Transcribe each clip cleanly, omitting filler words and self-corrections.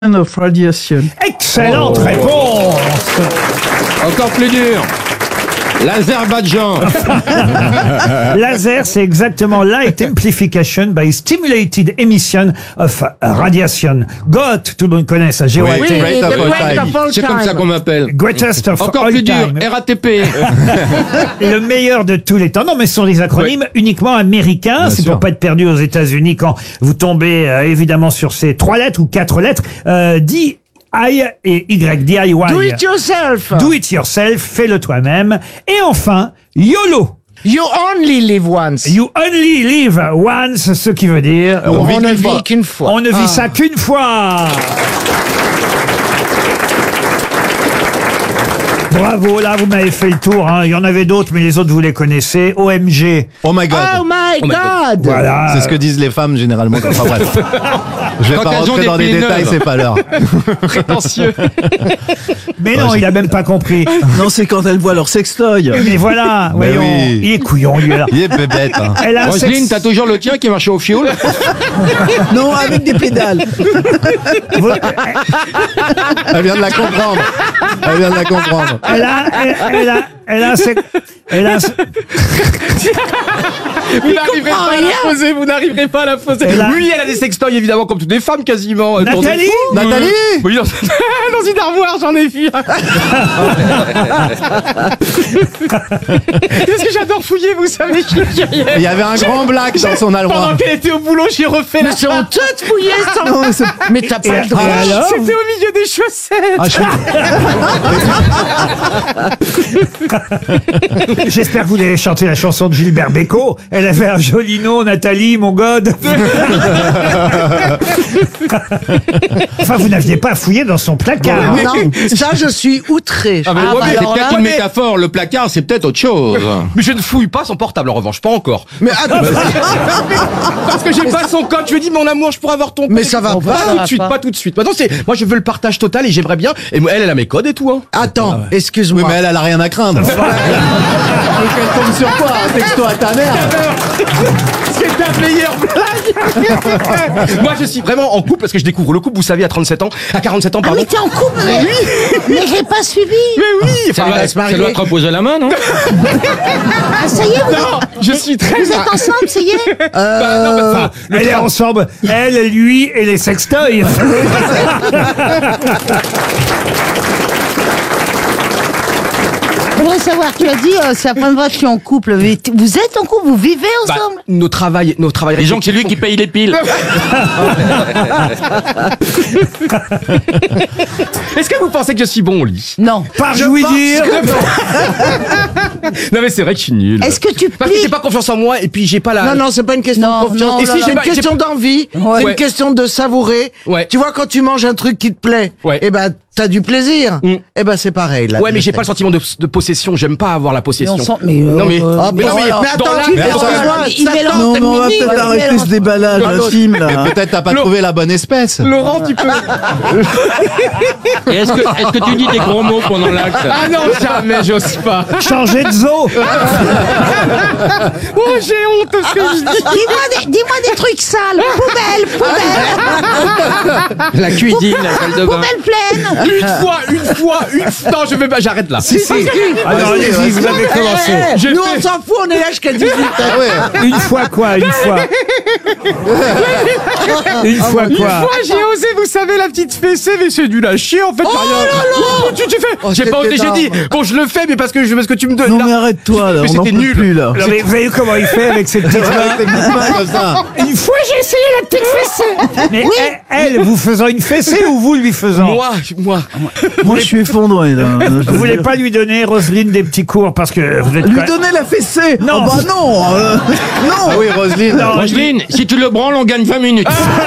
of radiation. Excellente réponse. Encore plus dur. L'Azerbaïdjan. Laser, c'est exactement Light Amplification by Stimulated Emission of Radiation. GOT, tout le monde connaît ça, GOT. Oui, c'est comme ça qu'on m'appelle. Greatest of Encore all plus dur, time. RATP. Le meilleur de tous les temps. Non, mais ce sont des acronymes uniquement américains. C'est pour pas être perdu aux États-Unis quand vous tombez évidemment sur ces 3 lettres ou 4 lettres. I et Y, DIY. Do it yourself. Do it yourself, fais-le toi-même. Et enfin, YOLO. You only live once. You only live once, ce qui veut dire On ne vit qu'une fois. on ne vit ça qu'une fois. Bravo, là vous m'avez fait le tour. Hein. Il y en avait d'autres, mais les autres vous les connaissez. OMG. Oh my god. Oh my God. Voilà. C'est ce que disent les femmes généralement. Enfin bref. Je vais Quand pas elles ont rentrer des dans les pieds détails, neufs. c'est pas l'heure. Prétentieux. Mais non, il a même pas compris. Non, c'est quand elle voit leur sextoy. Mais voilà, Mais voyons, oui. il est couillon lui alors. Il est bébête. Hein. Elle a un Roselyne, sexe- t'as toujours le tien qui marche au fioul. Non, avec des pédales. Vous- Elle vient de la comprendre. Elle vient de la comprendre. elle a un sexe- elle a un se- Vous n'arriverez pas à la poser, vous n'arriverez pas à la poser. Et là- Oui, elle a des sextoys évidemment, comme toutes les femmes quasiment. Nathalie Nathalie Oui, dans une armoire, j'en ai vu. Qu'est-ce que j'adore fouiller, vous savez, Il y avait un grand black dans son armoire. Pendant qu'elle était au boulot, j'ai refait Mais c'est honteux de fouiller ça. Non, mais c'est- Mais t'as pas le droit. Et alors C'était au milieu des chaussettes. Ah, je suis- J'espère que vous allez chanter la chanson de Gilbert Bécaud. Elle avait un joli nom, Nathalie, mon god. Enfin, vous n'aviez pas fouillé dans son placard. non, ça, je suis outré. Ah, mais Ah, ouais, bah mais c'est alors peut-être là, une mais- métaphore. Le placard, c'est peut-être autre chose. Mais je ne fouille pas son portable, en revanche, pas encore. Mais attends, Parce que j'ai pas son code. Je lui ai dit, mon amour, je pourrais avoir ton code. Mais ça va pas. Pas tout de suite, pas tout de suite. Maintenant, moi, je veux le partage total et j'aimerais bien. Et elle a mes codes et tout. Hein. attends, Oui, excuse-moi. mais elle a rien à craindre. Donc elle tombe sur quoi? Un texto à ta mère. C'est ta meilleure blague. Moi, je suis vraiment en couple parce que je découvre le couple, vous savez, à 37 ans, à 47 ans, Ah, pardon. mais t'es en couple. Mais j'ai pas suivi. Mais oui, Ça va se marier. te reposer la main, non? Ah, ça y est, Non, je suis très. vous êtes ensemble, ça y est. Elle est ensemble, elle, lui et les sextoys. J'aimerais savoir, tu as dit, c'est la première fois que tu es en couple. Mais vous êtes en couple, vous vivez ensemble. Nos travails. Disons que c'est lui qui paye les piles. Est-ce que vous pensez que je suis bon au lit? Non. Par je lui dire. Non, mais c'est vrai que je suis nul. Est-ce que tu Parce que j'ai plies? pas confiance en moi et puis j'ai pas la. Non, non, c'est pas une question Non, de confiance. non, Et non, si non. c'est une J'ai pas- question d'envie, c'est Ouais. une question de savourer. Ouais. Tu vois, quand tu manges un truc qui te plaît, Ouais. eh ben, t'as du plaisir. Mm. Eh ben, c'est pareil, là. Ouais, mais j'ai pas le sentiment de possession. J'aime pas avoir la possession. Mais Non, mais. Ah, mais non, mais. mais attends, dans la- tu Mais fais attends, excuse-moi, il ça mélange tente ta de mimi, mimi, ouais, arrêter mélange. ce déballage, Ah, Jachim, là. Mais peut-être t'as pas trouvé la bonne espèce. Laurent, tu peux. Et est-ce que tu dis des gros mots pendant l'acte? Ah non, jamais, j'ose pas. Changer de zoo. Oh, j'ai honte de ce que je dis. Dis-moi des trucs sales. Poubelle. La cuisine, la salle de bain. Poubelle pleine. Une fois. Non, je vais pas, j'arrête là. Alors allez-y, vous avez commencé. J'ai Nous, fait- on s'en fout, on est là jusqu'à 18 ans. Une fois quoi, une fois. Une fois quoi. Moi, j'ai osé, vous savez, la petite fessée, mais c'est nul à chier, en fait. Tu fais. Oh, J'ai pas osé, c'était j'ai dit. Bon, je le fais, mais parce que tu me donnes. Non, mais arrête-toi, là, Mais on n'en c'était peut nul. plus, là. Non, mais vous voyez comment il fait avec ses petites mains. Comme ça. Une fois j'ai essayé la petite fessée. Mais elle, vous faisant une fessée ou vous lui faisant? Moi. Moi, je suis effondré, là. Vous voulez pas lui donner, Roselyne, des petits cours parce que vous êtes Lui quand- donner la fessée. Non. Oh, bah non. Non. Ah oui, Roselyne. Non, Roselyne, si tu le branles, on gagne 20 minutes.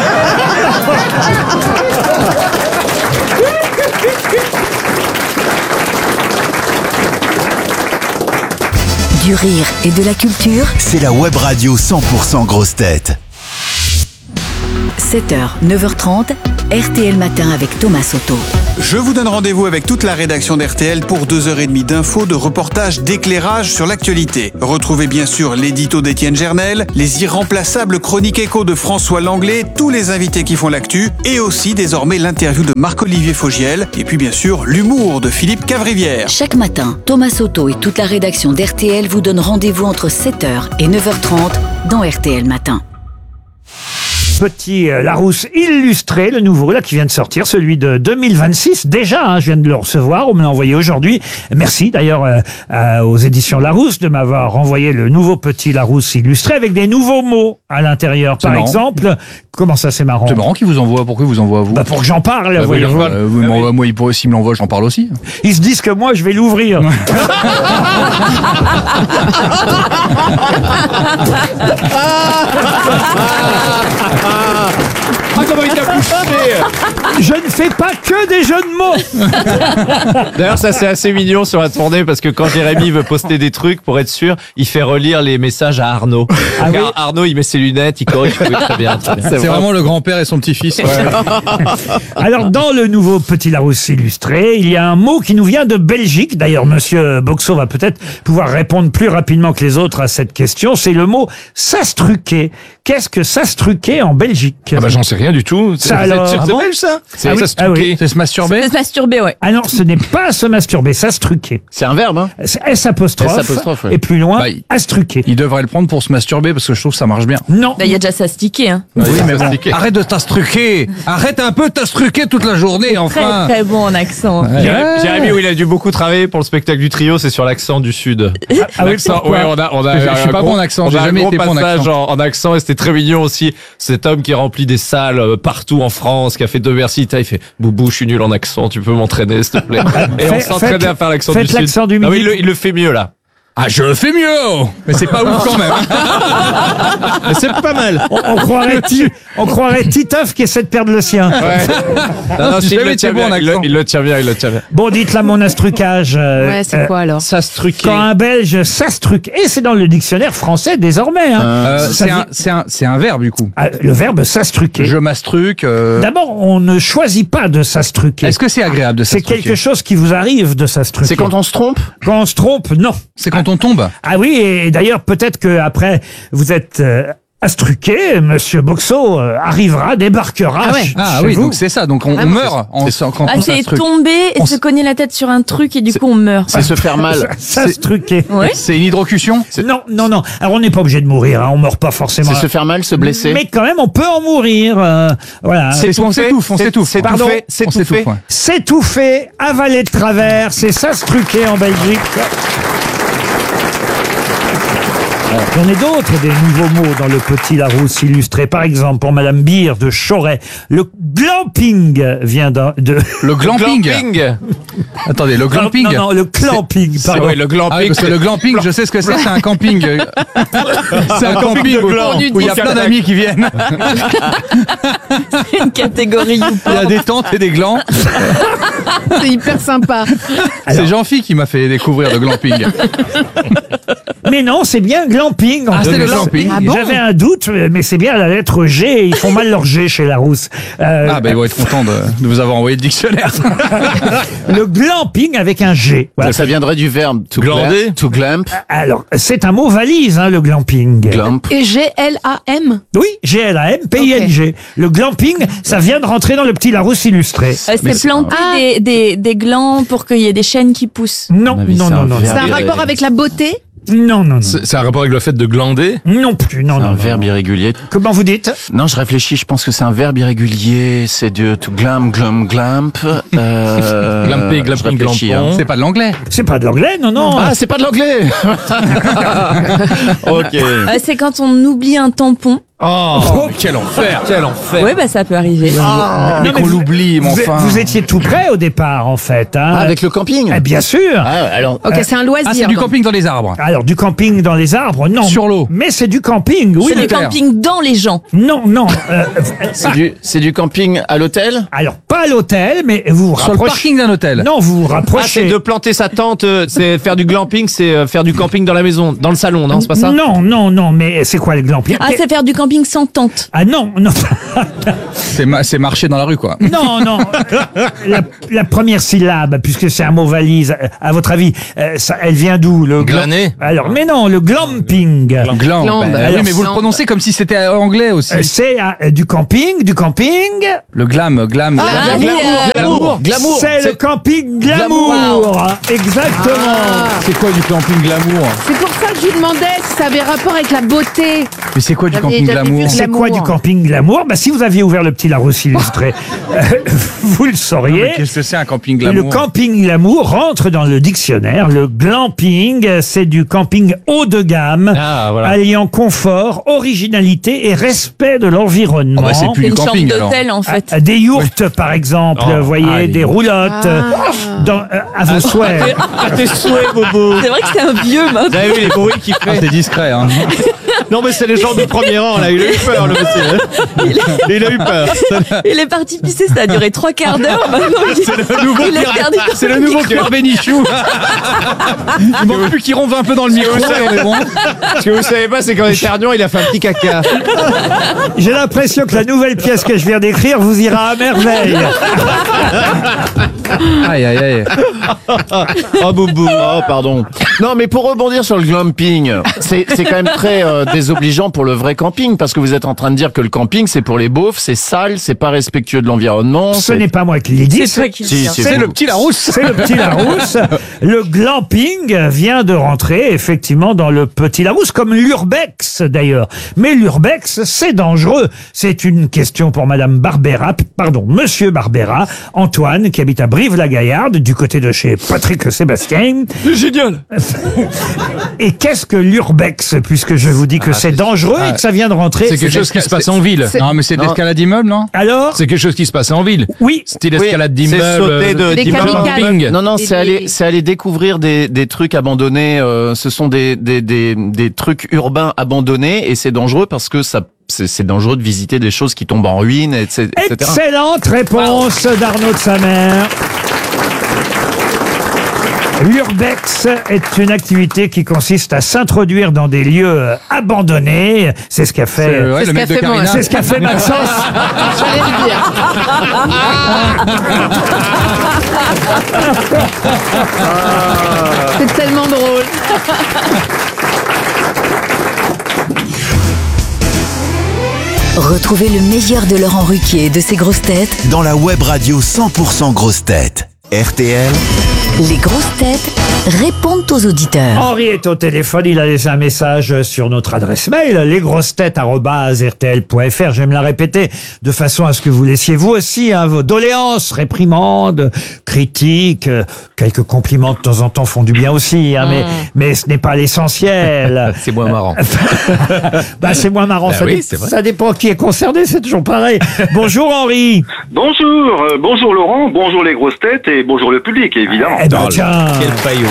Du rire et de la culture. C'est la web radio 100% grosse tête. 7h, 9h30. RTL Matin avec Thomas Soto. Je vous donne rendez-vous avec toute la rédaction d'RTL pour 2h30 d'infos, de reportages, d'éclairage sur l'actualité. Retrouvez bien sûr l'édito d'Étienne Gernel, les irremplaçables chroniques écho de François Langlais, tous les invités qui font l'actu et aussi désormais l'interview de Marc-Olivier Fogiel et puis bien sûr l'humour de Philippe Cavrivière. Chaque matin, Thomas Soto et toute la rédaction d'RTL vous donnent rendez-vous entre 7h et 9h30 dans RTL Matin. Petit Larousse illustré, le nouveau là qui vient de sortir, celui de 2026 déjà, hein, je viens de le recevoir, on me l'a envoyé aujourd'hui. Merci d'ailleurs aux éditions Larousse de m'avoir renvoyé le nouveau petit Larousse illustré avec des nouveaux mots à l'intérieur. Par exemple, comment ça c'est marrant? C'est marrant qu'il vous envoie. Pourquoi il vous envoie à vous? Bah pour que j'en parle. Voyez-vous. Moi, il pourrait, s'il me l'envoie, j'en parle aussi. Ils se disent que moi je vais l'ouvrir. Ah, comment il t'a poussé! Je ne fais pas que des jeux de mots. D'ailleurs, ça c'est assez mignon sur la tournée parce que quand Jérémy veut poster des trucs, pour être sûr, il fait relire les messages à Arnaud. Ah oui. Arnaud, il met ses lunettes, il corrige très bien. C'est vraiment le grand-père et son petit-fils. Ouais. Alors, dans le nouveau Petit Larousse illustré, il y a un mot qui nous vient de Belgique. D'ailleurs, Monsieur Boxo va peut-être pouvoir répondre plus rapidement que les autres à cette question. C'est le mot sastruquer. Qu'est-ce que sastruquer en Belgique? Ah bah j'en sais rien du tout. Ça alors? C'est belge ça? Ah oui, ah oui. C'est se masturber? C'est se masturber, ouais. Ah non, ce n'est pas se masturber, sastruquer. C'est un verbe, hein? C'est S', ouais. et plus loin, Bah, astruquer. Il devrait le prendre pour se masturber parce que je trouve que ça marche bien. Non. Bah, il y a déjà s'astiquer, hein. Oui, mais bon. Arrête de t'astruquer. Arrête un peu de t'astruquer toute la journée, enfin. Très, très bon en accent. Jérémy, où il a dû beaucoup travailler pour le spectacle du trio, c'est sur l'accent du Sud. Ah oui, L'accent, pourquoi? ouais, on a Je suis pas bon en accent, j'ai jamais été bon en accent. en accent et c'était très mignon aussi. Cet homme qui remplit des salles partout en France, qui a fait 2 Bercy, il fait Boubou, je suis nul en accent, tu peux m'entraîner s'il te plaît. Et on s'entraînait à faire l'accent du Sud. Faites l'accent du Ah oui, Midi. il le fait mieux là. Ah, je le fais mieux. Mais c'est pas ouf quand même. Mais c'est pas mal. On croirait Titeuf qui essaie de perdre le sien. Non, J'ai jamais été bon en accent. il le tient bien. Bon, dites-là mon astrucage. Ouais, c'est quoi alors? Ça se truquait. Quand un Belge s'astruque, et c'est dans le dictionnaire français désormais. Hein. C'est un verbe du coup. Ah, le verbe s'astruquer. Je m'astruque. D'abord, on ne choisit pas de s'astruquer. Est-ce que c'est agréable de C'est s'astruquer? quelque chose qui vous arrive de s'astruquer. C'est quand on se trompe? Quand on se trompe, non. C'est quand on tombe. Ah oui, et d'ailleurs, peut-être que après vous êtes astruqué, Monsieur Boxo débarquera. Ah ouais. Ah chez oui, vous. donc c'est ça. Donc on meurt quand Ah, on c'est s'astruque. tomber et On se cogner la tête sur un truc et du coup on meurt. C'est se faire mal. S'astruquer. Ouais. C'est une hydrocution. Non. Alors on n'est pas obligé de mourir, hein. On meurt pas forcément. C'est se faire mal, se blesser. Mais quand même, on peut en mourir. Voilà. On s'étouffe. Pardon. On s'étouffe. Ouais. S'étouffer, avaler de travers, c'est s'astruquer en Belgique. J'en ai d'autres, des nouveaux mots dans le Petit Larousse illustré. Par exemple, pour Madame Beer de Choret, le glamping vient de... Le glamping. Attendez, le glamping. Non, le clamping, pardon. Oui, le glamping. Ah oui, parce que le glamping, je sais ce que c'est un camping. C'est un camping où il y a plein d'amis qui viennent. C'est une catégorie Il y a des tentes et des glands. C'est hyper sympa. C'est Jean-Phi qui m'a fait découvrir le glamping. Mais non, c'est bien glamping. Ah, c'est le glamping. Ah bon? J'avais un doute, mais c'est bien la lettre G. Ils font mal leur G chez Larousse. Ah, ben ils vont être contents de vous avoir envoyé le dictionnaire. Le glamping avec un G. Voilà. Ça viendrait du verbe to Glander. glamp. To glamp. Alors, c'est un mot valise, hein, le glamping. Glamp. Et G-L-A-M? Oui, G-L-A-M, P-I-N-G. Le glamping, ça vient de rentrer dans le Petit Larousse illustré. C'est planter des glands pour qu'il y ait des chaînes qui poussent. Non. C'est C'est un rapport avec la beauté? Non. C'est un rapport avec le fait de glander? Non plus, non. Un verbe irrégulier. Comment vous dites? Non, je réfléchis, je pense que c'est un verbe irrégulier, c'est de to glamp. Glamping, je réfléchis, hein. C'est pas de l'anglais. C'est pas de l'anglais, non. Ah, c'est pas de l'anglais. Ok. C'est quand on oublie un tampon. Oh, quel enfer. Ouais, bah ça peut arriver. Mais Non, qu'on mais l'oublie, mais enfin. Vous étiez tout près au départ, en fait. Hein. Avec le camping. Bien sûr. Ah, alors. Ok, c'est un loisir. Ah, c'est du camping dans les arbres. Alors, du camping dans les arbres, non. Sur l'eau. Mais c'est du camping, oui. C'est du camping dans les gens. Non. C'est du camping à l'hôtel. Alors, pas à l'hôtel, mais vous vous Sur le rapprochez. parking d'un hôtel. Non, vous vous Ah, rapprochez. c'est de planter sa tente, c'est faire du glamping, c'est faire du camping dans la maison, dans le salon, non, c'est pas ça? Non, mais c'est quoi le glamping? Ah, c'est faire du camping camping sans tente. Ah non. C'est marcher dans la rue, quoi. Non. La première syllabe, puisque c'est un mot valise, à votre avis, elle vient d'où? Le glané. Alors, mais non, le glamping. Glamp. Alors, oui, mais vous le prononcez comme si c'était anglais aussi. C'est du camping. Le glam. Glamour. C'est le camping glamour. Exactement. C'est quoi du camping glamour? C'est pour ça que je vous demandais si ça avait rapport avec la beauté. Mais c'est quoi du camping glamour? C'est quoi du camping glamour? Bah, si vous aviez ouvert le petit Larousse illustré, vous le sauriez. Qu'est-ce que c'est un camping glamour? Le camping glamour rentre dans le dictionnaire. Le glamping, c'est du camping haut de gamme, alliant confort, originalité et respect de l'environnement. C'est plus du camping, chambre d'hôtel, en fait. Des yourtes, par exemple, vous voyez, des roulottes, à vos souhaits. À tes souhaits, Bobo. C'est vrai que c'est un vieux, Vous avez vu les bruits qu'il fait? C'est discret, hein. Non, mais c'est les gens du premier rang, là. Il a eu peur, le monsieur. Il a eu peur. Il est parti pisser, ça a duré 3/4 d'heure. C'est le nouveau C'est le nouveau Pierre Bénichou. Il manque plus qu'il ronve un peu dans le micro. Ce que vous savez pas, c'est qu'en éternuant, il a fait un petit caca. J'ai l'impression que la nouvelle pièce que je viens d'écrire vous ira à merveille. Aïe. Oh boubou, pardon. Non, mais pour rebondir sur le glamping, c'est quand même très désobligeant pour le vrai camping, parce que vous êtes en train de dire que le camping c'est pour les beaufs, c'est sale, c'est pas respectueux de l'environnement. Ce n'est pas moi qui l'ai dit. C'est toi qui le dis. C'est le petit Larousse. C'est le petit Larousse. Le glamping vient de rentrer effectivement dans le petit Larousse, comme l'urbex d'ailleurs. Mais l'urbex, c'est dangereux. C'est une question pour Monsieur Barbera, Antoine, qui habite à Brive-la-Gaillarde, du côté de chez Patrick Sébastien. Génial. Et qu'est-ce que l'urbex, puisque je vous dis que c'est dangereux et que ça vient de rentrer? C'est quelque chose qui se passe en ville. Non, mais c'est de l'escalade d'immeuble, non? Alors? C'est quelque chose qui se passe en ville. Oui. Style escalade d'immeuble. C'est sauter Des d'immeuble. kamikazes. Non, c'est aller découvrir des trucs abandonnés. Ce sont des trucs urbains abandonnés, et c'est dangereux parce que c'est dangereux de visiter des choses qui tombent en ruine, etc. Excellente réponse d'Arnaud de Samer. L'urbex est une activité qui consiste à s'introduire dans des lieux abandonnés. C'est ce qu'a fait. Le mec de Carina. C'est ce qu'a fait Maxence. J'allais le dire. C'est tellement drôle. Retrouvez le meilleur de Laurent Ruquier et de ses grosses têtes dans la web radio 100% grosses têtes. RTL. Les grosses têtes répondent aux auditeurs. Henri est au téléphone, il a laissé un message sur notre adresse mail, lesgrossetêtes@rtl.fr. J'aime la répéter de façon à ce que vous laissiez vous aussi vos doléances, réprimandes, critiques, quelques compliments de temps en temps font du bien aussi, mais ce n'est pas l'essentiel. C'est moins marrant. C'est moins marrant, ça dépend qui est concerné, c'est toujours pareil. Bonjour Henri. Bonjour Laurent, bonjour les grosses têtes et bonjour le public, évidemment. Eh ben tiens. Quel paillot.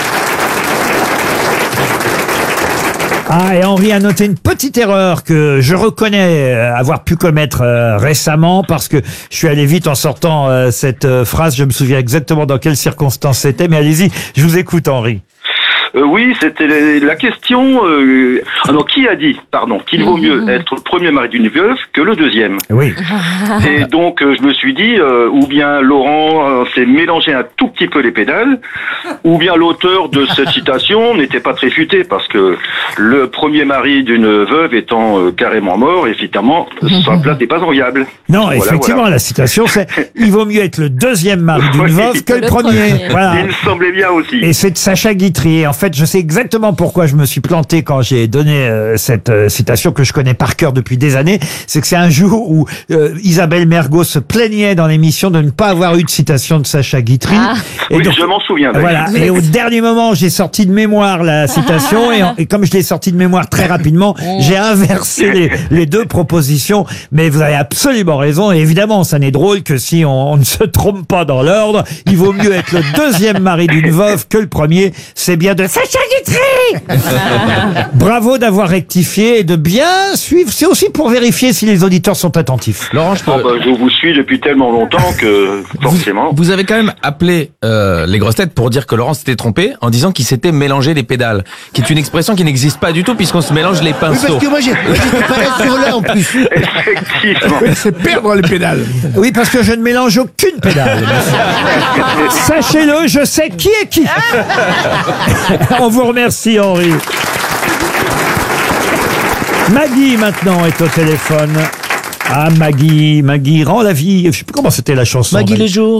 Et Henri a noté une petite erreur que je reconnais avoir pu commettre récemment, parce que je suis allé vite en sortant cette phrase. Je me souviens exactement dans quelles circonstances c'était, mais allez-y, je vous écoute Henri. Oui, c'était la question. Alors, qui a dit, qu'il vaut mieux être le premier mari d'une veuve que le deuxième? Oui. Et donc, je me suis dit, ou bien Laurent s'est mélangé un tout petit peu les pédales, ou bien l'auteur de cette citation n'était pas très futé, parce que le premier mari d'une veuve étant carrément mort, évidemment, sa place n'est pas enviable. Non, effectivement, la citation, c'est « Il vaut mieux être le deuxième mari d'une veuve que le premier ». Voilà. Il me semblait bien aussi. Et c'est de Sacha Guitry. En fait, je sais exactement pourquoi je me suis planté quand j'ai donné cette citation que je connais par cœur depuis des années. C'est que c'est un jour où Isabelle Mergo se plaignait dans l'émission de ne pas avoir eu de citation de Sacha Guitry. Et oui, donc, je m'en souviens. Voilà. Et au dernier moment, j'ai sorti de mémoire la citation et comme je l'ai sorti de mémoire très rapidement, j'ai inversé les deux propositions. Mais vous avez absolument raison. Et évidemment, ça n'est drôle que si on ne se trompe pas dans l'ordre. Il vaut mieux être le deuxième mari d'une veuve que le premier. C'est bien de Sacha Guitry. Bravo d'avoir rectifié et de bien suivre. C'est aussi pour vérifier si les auditeurs sont attentifs. Laurent, Je vous suis depuis tellement longtemps que forcément. Vous avez quand même appelé les grosses têtes pour dire que Laurent s'était trompé en disant qu'il s'était mélangé les pédales, qui est une expression qui n'existe pas du tout puisqu'on se mélange les pinceaux. Parce que moi j'étais pas là sur là en plus. Effectivement. C'est perdre les pédales. Oui, parce que je ne mélange aucune pédale. Sachez-le, je sais qui est qui. On vous remercie, Henri. Maggie, maintenant, est au téléphone. Ah, Maggie rend la vie. Je sais plus comment c'était la chanson. Maggie les jours.